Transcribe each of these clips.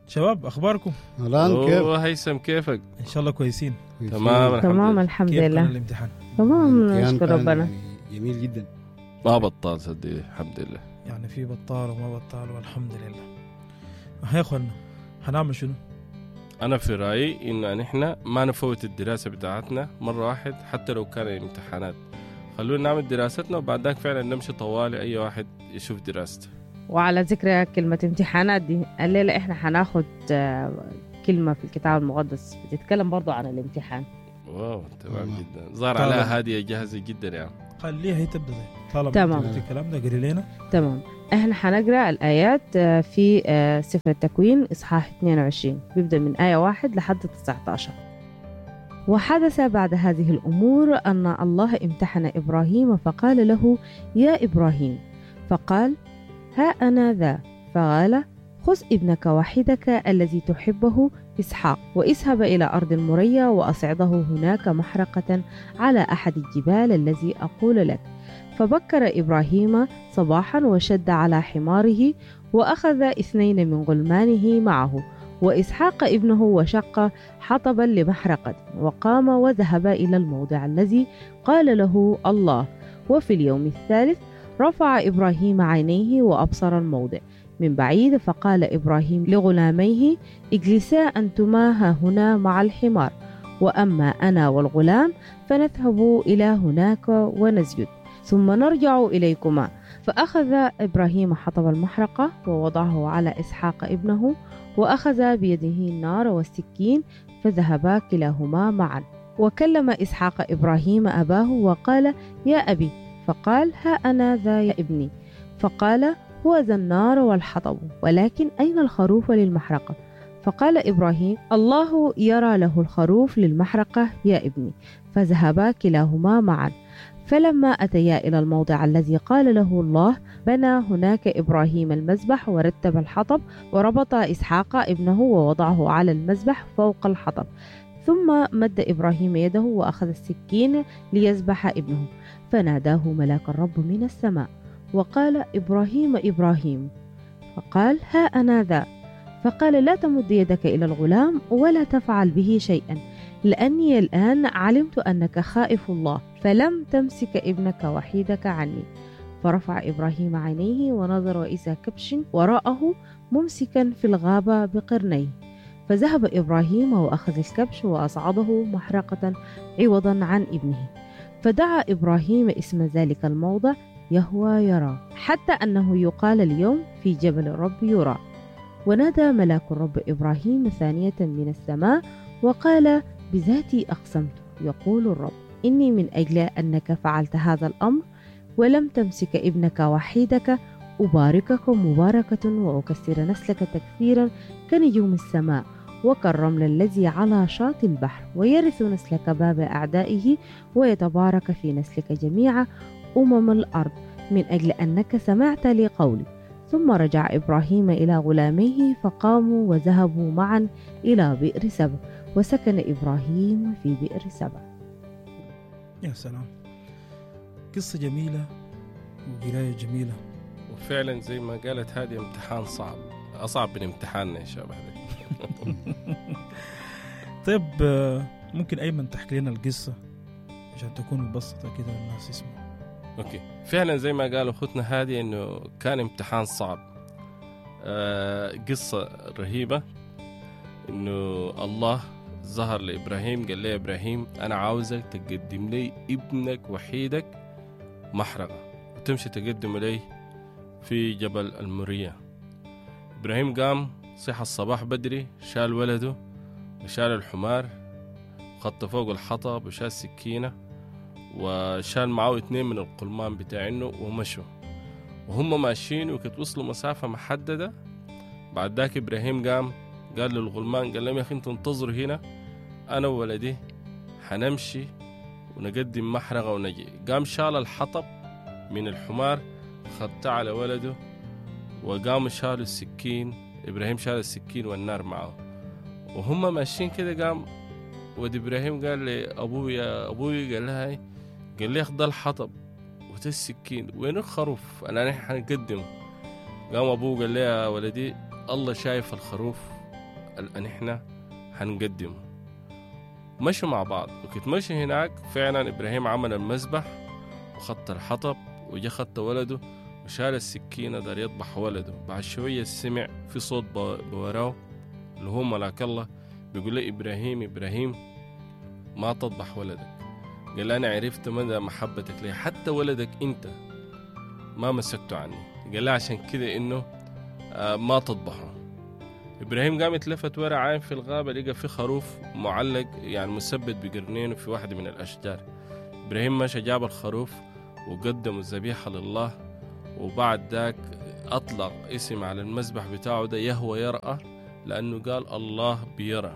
شباب أخباركم؟ الآن كيف؟ هيثم كيفك؟ إن شاء الله كويسين. تمام الحمد كيف لله. كان الامتحان؟ تمام نشكر ربنا. يعني جميل جدا. ما بطال صدق الحمد لله. يعني في بطال وما بطال والحمد لله. يا أخوانا هنعمل شنو؟ أنا في رأيي إن نحن ما نفوت الدراسة بتاعتنا مرة واحد حتى لو كان الامتحانات. خلونا نعمل دراستنا وبعد ذاك فعلا نمشي طوالي أي واحد يشوف دراسته. وعلى ذكر كلمة امتحانات دي، الليلة إحنا هناخد كلمة في الكتاب المقدس بتتكلم برضو عن الامتحان. واو تمام جدا. ظهر عليها هادية جاهزة جدا يعني. خليها هي تبدأ طالما تمام. الكلام ده قري لنا. تمام. إحنا هنقرأ الآيات في سفر التكوين إصحاح 22 بيبدأ من آية 1 لحد 19. وحدث بعد هذه الأمور أن الله امتحن إبراهيم فقال له: يا إبراهيم. فقال: ها أنا ذا. فقال: خذ ابنك وحيدك الذي تحبه إسحاق واذهب إلى أرض المريا وأصعده هناك محرقة على أحد الجبال الذي أقول لك. فبكر إبراهيم صباحا وشد على حماره وأخذ 2 من غلمانه معه وإسحاق ابنه وشق حطبا لمحرقة وقام وذهب إلى الموضع الذي قال له الله. وفي اليوم الثالث رفع إبراهيم عينيه وأبصر الموضع من بعيد، فقال إبراهيم لغلاميه: اجلسا أنتما هنا مع الحمار، وأما أنا والغلام فنذهب إلى هناك ونسجد ثم نرجع إليكما. فأخذ إبراهيم حطب المحرقة ووضعه على إسحاق ابنه وأخذ بيده النار والسكين فذهبا كلاهما معا. وكلم إسحاق إبراهيم أباه وقال: يا أبي. فقال: ها أنا ذا يا ابني. فقال: هو ذا النار والحطب، ولكن أين الخروف للمحرقة؟ فقال إبراهيم: الله يرى له الخروف للمحرقة يا ابني. فذهبا كلاهما معا. فلما أتيا إلى الموضع الذي قال له الله بنى هناك إبراهيم المذبح ورتب الحطب وربط إسحاق ابنه ووضعه على المذبح فوق الحطب. ثم مد إبراهيم يده وأخذ السكين ليذبح ابنه، فناداه ملاك الرب من السماء وقال: إبراهيم إبراهيم. فقال: ها أنا ذا. فقال: لا تمد يدك إلى الغلام ولا تفعل به شيئا، لأني الآن علمت أنك خائف الله، فلم تمسك ابنك وحيدك عني. فرفع إبراهيم عينيه ونظر وإذا كبش وراءه ممسكا في الغابة بقرنيه. فذهب إبراهيم وأخذ الكبش وأصعده محرقة عوضا عن ابنه. فدعا إبراهيم اسم ذلك الموضع يهوى يرى، حتى أنه يقال اليوم في جبل الرب يرى. ونادى ملاك الرب إبراهيم ثانية من السماء وقال: بذاتي أقسمت، يقول الرب، إني من أجل أنك فعلت هذا الأمر ولم تمسك ابنك وحيدك أباركك مباركة وأكثر نسلك تكثيرا كنجوم السماء وكالرمل الذي على شاطئ البحر، ويرث نسلك باب أعدائه ويتبارك في نسلك جميع الأرض، من أجل أنك سمعت لقولي. ثم رجع إبراهيم إلى غلاميه فقاموا وذهبوا معا إلى بئر سبع، وسكن إبراهيم في بئر سبع. يا سلام، قصة جميلة وقراية جميلة، وفعلا زي ما قالت هذه امتحان صعب، أصعب من امتحاننا يا شباب. طيب ممكن أيمن تحكي لنا القصة عشان تكون مبسطة كده الناس يسمعوا؟ أوكي، فعلا زي ما قالوا أختنا هذه إنه كان امتحان صعب. قصة رهيبة إنه الله ظهر لإبراهيم قال لي: إبراهيم أنا عاوزك تقدم لي ابنك وحيدك محرقة وتمشي تقدم لي في جبل الموريا. إبراهيم قام صحى الصباح بدري، شال ولده وشال الحمار، خط فوق الحطب وشال سكينة وشال معه 2 من القلمان بتاعينه ومشوا. وهم ماشيين وكنت وصلوا مسافة محددة. بعد ذاك إبراهيم قام قال للغلمان، قال لهم: يا أخي انتوا انتظروا هنا، أنا وولدي حنمشي ونقدم محرقة ونجي. قام شال الحطب من الحمار خدته على ولده، وقام شالوا السكين. إبراهيم شال السكين والنار معه. وهم ماشيين كده قام ود إبراهيم قال لي: أبوي قال لها قال لي: أخذ الحطب وده السكين، وين الخروف أنا نحن حنقدمه. قام أبوه قال لي: يا ولدي الله شايف الخروف اللي احنا هنقدمه. مشوا مع بعض، وكنت مشي هناك فعلا إبراهيم عمل المذبح وخط الحطب وجا خط ولده وشال السكينة دار يطبح ولده. بعد شوية سمع في صوت بوراه اللي هو ملاك الله بيقول له إبراهيم إبراهيم ما تطبح ولدك. قال أنا عرفت مدى محبتك لي، حتى ولدك أنت ما مسكته عني. قال له عشان كده إنه ما تطبحه. إبراهيم قام اتلفت ورا عين في الغابة، لقى في خروف معلق يعني مثبت بقرنينه في واحدة من الأشجار. إبراهيم مشى جاب الخروف وقدم الذبيحة لله، وبعد ذاك أطلق اسم على المذبح بتاعه ده يهوى يرأى، لأنه قال الله بيرى.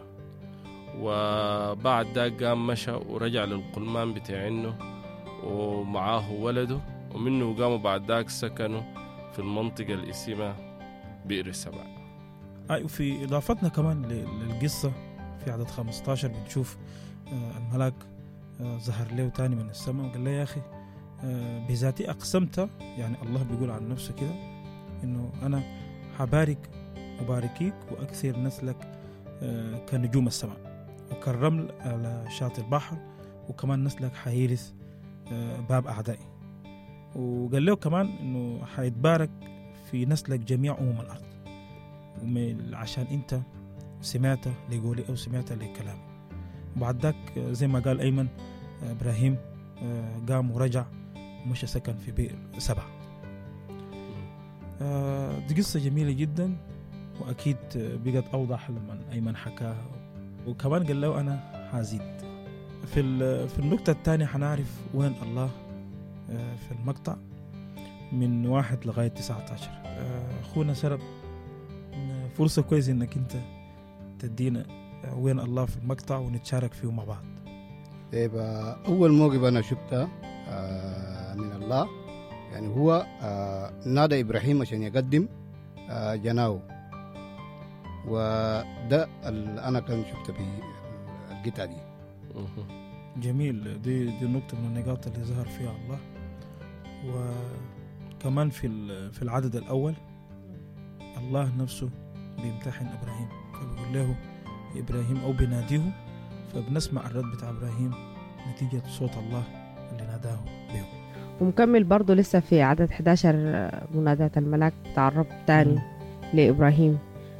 وبعد ذاك قام مشى ورجع للقلمان بتاعنه ومعاه ولده، ومنه قاموا بعد ذاك سكنوا في المنطقة الاسمها بئر سبع. وفي إضافتنا كمان للقصة في عدد 15 بنشوف الملاك ظهر له تاني من السماء وقال له يا أخي بذاتي أقسمت، يعني الله بيقول عن نفسه كده إنه أنا حبارك وباركيك وأكثر نسلك كنجوم السماء وكالرمل على شاطئ البحر، وكمان نسلك حيرث باب أعدائي. وقال له كمان إنه حيتبارك في نسلك جميع الأرض، عشان أنت سمعت لقولي أو سمعت لكلامي. وبعد ذاك زي ما قال أيمن إبراهيم قام ورجع ومشى سكن في بئر سبع. دي قصة جميلة جدا، وأكيد بقت أوضح لما أيمن حكاها. وكمان قال له أنا حازيد. في النقطة الثانية حنعرف وين الله في المقطع من 1 لغاية 19. أخونا سرب، فرصة كويسة إنك أنت تدينا وين الله في المقطع ونتشارك فيه مع بعض. طيب، أول موقف أنا شفتها من الله يعني هو نادى إبراهيم عشان يقدم جناو، وده أنا كان شفته في القطعة دي. جميل. دي النقطة من النقاط اللي ظهر فيها الله. وكمان في العدد الأول الله نفسه بيمتحن إبراهيم، فبيقول له إبراهيم أو بناديه، فبنسمع الرد بتاع إبراهيم نتيجة صوت الله اللي ناداه به. ومكمل برضو لسه في عدد 11 مناداة الملاك بتاع الرب تاني لإبراهيم.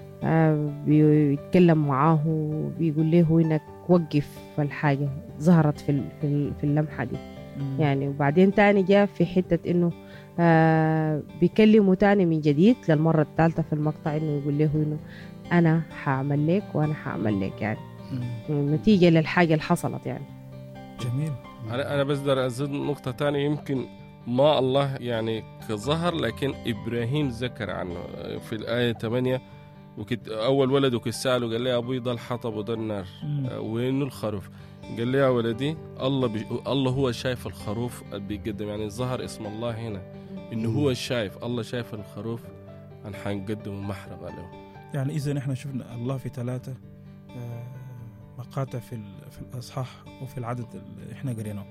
بيتكلم معاه وبيقول له إنك وقف الحاجة ظهرت في اللمحة دي يعني. وبعدين تاني جاء في حتة إنه بيكلمه تاني من جديد للمرة الثالثة في المقطع، إنه يقول له إنه أنا حاعمل لك وأنا حاعمل لك يعني نتيجة للحاجة اللي حصلت يعني. جميل. أنا بس در أزيد نقطة تانية، يمكن ما الله يعني كظهر لكن إبراهيم ذكر عنه في الآية 8. وكت أول ولده كساله قال لي أبوي ضل حطب وضل نار وينه الخروف. قال لي يا ولدي الله هو شايف الخروف بيقدم، يعني ظهر اسم الله هنا إنه هو شايف، الله شايف الخروف أن حنقدم محرقة له. يعني إذا نحن شفنا الله في 3 مقاطع في الأصحاح وفي العدد اللي إحنا قريناه.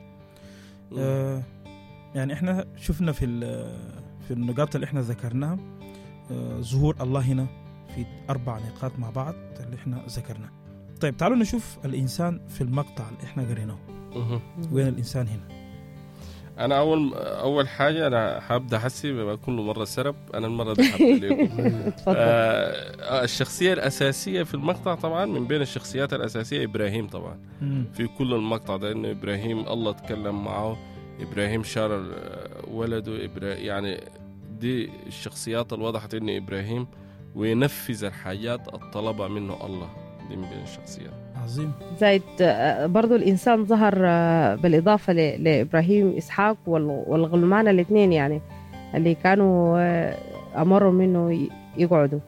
يعني إحنا شفنا في النقاط اللي إحنا ذكرناها ظهور الله هنا في 4 نقاط مع بعض اللي إحنا ذكرناه. طيب تعالوا نشوف الإنسان في المقطع اللي إحنا قريناه. وين الإنسان هنا؟ أنا أول حاجة أنا حابدأ حسي بما كل مرة سرب، أنا المرة دي حابدأ لكم. الشخصية الأساسية في المقطع طبعا من بين الشخصيات الأساسية إبراهيم طبعا في كل المقطع ده، إنه إبراهيم الله تكلم معه، إبراهيم شار ولده يعني دي الشخصيات اللي وضحت إنه إبراهيم وينفذ الحاجات الطلبة منه الله، دي من بين الشخصيات. عظيم. زائد برضو الإنسان ظهر بالإضافة لإبراهيم إسحاق والغلمان الاثنين يعني اللي كانوا أمروا منه يقعدوا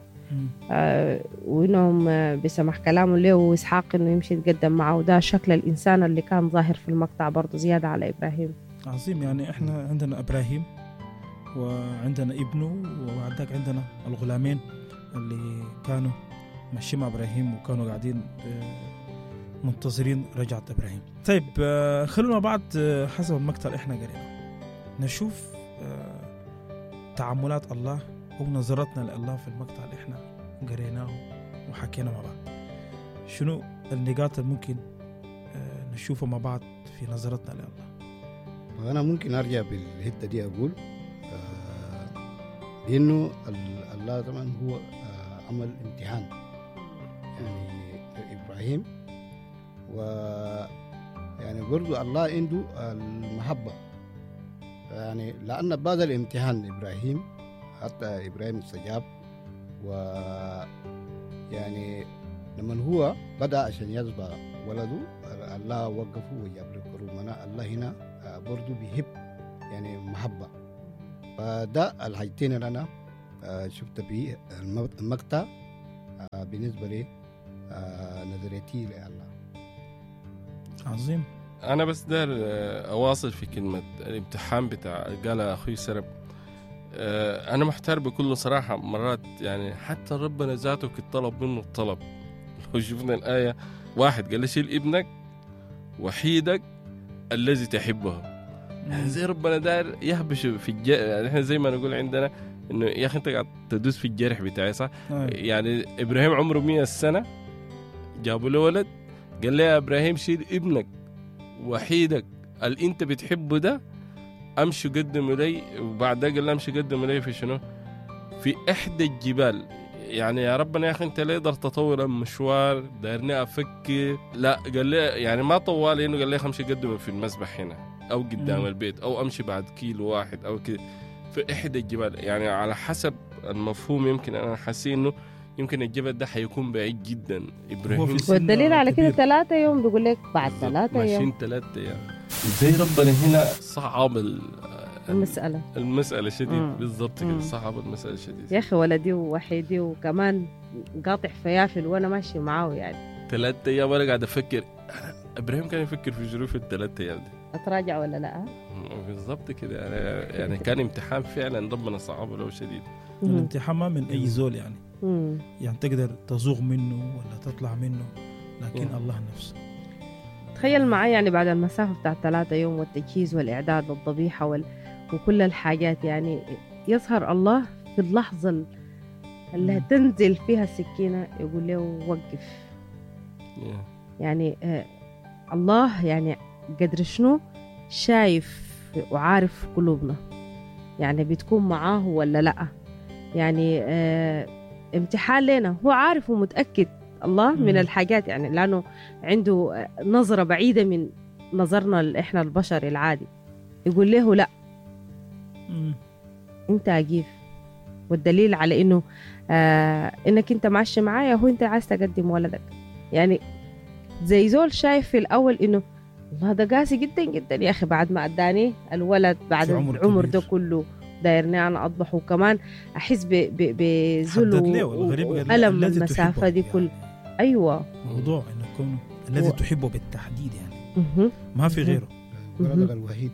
وإنهم بسمح كلامه له وإسحاق إنه يمشي يتقدم معه. وده شكل الإنسان اللي كان ظاهر في المقطع برضو زيادة على إبراهيم. عظيم. يعني إحنا عندنا إبراهيم وعندنا ابنه، وبعد ذاك عندنا الغلامين اللي كانوا ماشيين مع إبراهيم وكانوا قاعدين منتظرين رجعة إبراهيم. طيب خلونا بعد حسب المقطع اللي إحنا قريناه نشوف تعاملات الله ونظرتنا لله في المقطع اللي إحنا قريناه وحكينا مع بعض. شنو النقاط اللي ممكن نشوفها مع بعض في نظرتنا لله؟ وأنا ممكن أرجع بالحتة دي أقول لأنه الله طبعا هو عمل امتحان يعني إبراهيم، ويعني برضو الله عنده المحبة، يعني لأن بعد الامتحان إبراهيم حتى إبراهيم استجاب، ويعني لما هو بدأ عشان يذبح ولده الله وقفه وجاب له كرومنا. الله هنا برضو بيحب يعني محبة، فده الحاجتين اللي أنا شفت به المقطع بالنسبة لي نظريتي لله. عظيم. أنا بس دار أواصل في كلمة الامتحان بتاع قال أخوي سرب. أنا محتار بكل صراحة مرات، يعني حتى ربنا ذاته كطلب منه الطلب. لو شفنا الآية واحد قال شيل ابنك وحيدك الذي تحبه، يعني زي ربنا دار يهبش في يعني إحنا زي ما نقول عندنا إنه يا أخي أنت قاعد تدوس في الجرح بتاعي صح؟ يعني إبراهيم عمره 100 سنة جابوا له ولد قال لي يا إبراهيم شيل ابنك وحيدك اللي أنت بتحبه ده أمشي قدم إلي، وبعد ده قال له أمشي قدم إلي في شنو؟ في إحدى الجبال. يعني يا ربنا يا أخي أنت لا يقدر تطول المشوار دارني أفكر، لا قال لي يعني ما طوال، إنه قال لي أمشي قدم في المسبح هنا أو قدام البيت أو أمشي بعد كيلو واحد أو كده في إحدى الجبال. يعني على حسب المفهوم يمكن أنا حاسين إنه يمكن الجبل ده حيكون بعيد جدا إبراهيم، والدليل على كده 3 يوم بيقول لك بعد 3 أيام ماشيين 3 أيام. زي ربنا هنا صعب المسألة شديد بالضبط كده، صعب المسألة شديد يا أخي، ولدي ووحيدي وكمان قاطع فيافل وأنا ماشي معاه يعني 3 أيام. أنا قاعد أفكر إبراهيم كان يفكر في ظروف ال3 أيام دي أتراجع ولا لا؟ بالضبط كده. يعني كان امتحان فعلا ربنا صعبه له شديد. الامتحان ما من أي زول يعني تقدر تزوغ منه ولا تطلع منه، لكن الله نفسه. تخيل معي يعني بعد المسافة بتاع 3 يوم والتجهيز والإعداد للضبيحة وكل الحاجات، يعني يظهر الله في اللحظة اللي تنزل فيها السكينة يقول له وقف. يعني الله يعني قدر شنو شايف وعارف قلوبنا، يعني بتكون معاه ولا لأ. يعني امتحان لنا، هو عارف ومتأكد الله من الحاجات، يعني لأنه عنده نظرة بعيدة من نظرنا إحنا البشر العادي. يقول له لا أنت أجيب، والدليل على إنه إنك أنت ماشي معايا هو أنت عايز تقدم ولدك. يعني زي زول شايف في الأول إنه الله ده قاسي جدا جدا يا أخي، بعد ما أداني الولد بعد العمر ده كله دايرني أنا أضبح، وكمان أحس بذل وألم المسافة دي كل أيوة موضوع إنه يكون الذي تحبه بالتحديد، يعني ما في غيره ولدك الوحيد.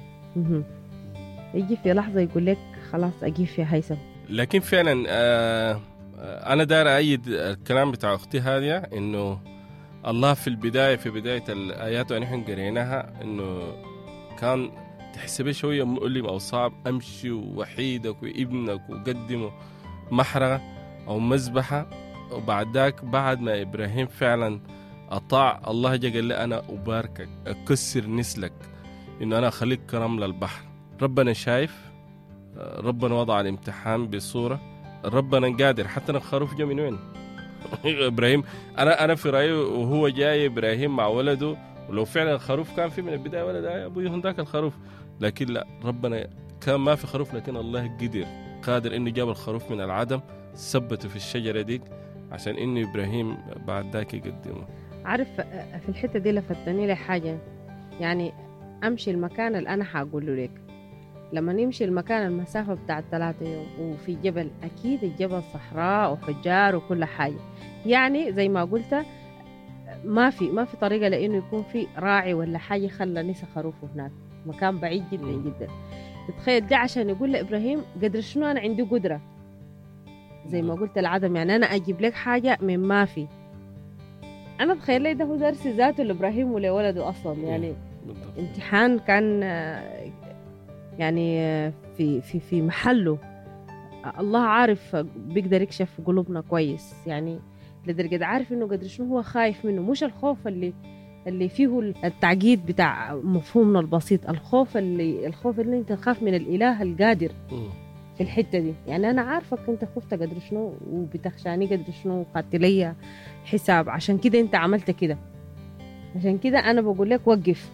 يجي في لحظة يقول لك خلاص أجيب في هيثم. لكن فعلا أنا داير أيد الكلام بتاع أختي هذه، إنه الله في بداية الآيات اللي نحن قريناها إنه كان تحسبه شوية مؤلم أو صعب، أمشي ووحيدك وابنك وقدمه محرقة أو مذبحة. وبعد ذاك بعد ما إبراهيم فعلا أطاع الله جا قال لي أنا أباركك أكسر نسلك، إنه أنا أخليك كرمل البحر. ربنا شايف، ربنا وضع الامتحان بصورة، ربنا قادر. حتى الخروف جا من وين؟ إبراهيم أنا في رأيي وهو جاي إبراهيم مع ولده، ولو فعلا الخروف كان في من البداية ولد أبوي هنداك الخروف، لكن لا، ربنا كان ما في خروف، لكن الله قادر إنه جاب الخروف من العدم، ثبته في الشجرة دي عشان إنه إبراهيم بعد ذاك يقدمه. عارف في الحتة دي لفتني لي حاجة، يعني أمشي المكان اللي أنا حقوله لك. لما نمشي المكان المسافة بتاع 3 يوم وفي جبل، أكيد الجبل صحراء وحجار وكل حاجة، يعني زي ما قلت ما في طريقة لأنه يكون في راعي ولا حاجة خلى نسى خروفه هناك، مكان بعيد جدا جدا. تتخيل ده عشان يقول لإبراهيم قدر شنو أنا عندي قدرة، زي ما قلت العدم، يعني أنا أجيب لك حاجة من ما في. أنا تخيل لي ده هو درس ذاته لإبراهيم ولولده أصلا، يعني امتحان كان يعني في محله. الله عارف بيقدر يكشف قلوبنا كويس، يعني لدرجة عارف إنه قدر شنو هو خايف منه، مش الخوف اللي فيه التعقيد بتاع مفهومنا البسيط، الخوف اللي أنت تخاف من الإله القادر في الحتة دي. يعني أنا عارفك أنت خفت قدر شنو وبتخشاني قدر شنو قاتلية حساب، عشان كده أنت عملت كده، عشان كده أنا بقول لك وقف.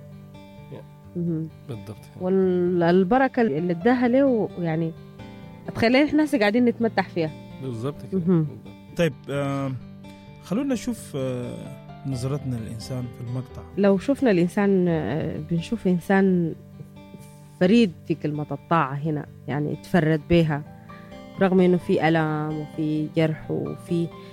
بالضبط. والبركة اللي اداها له يعني تخلينا احنا قاعدين نتمتع فيها. بالضبط كده. طيب خلونا نشوف نظرتنا للإنسان في المقطع. لو شفنا الإنسان بنشوف إنسان فريد في كلمة الطاعة هنا، يعني تفرد بها رغم إنه في ألم وفي جرح وفي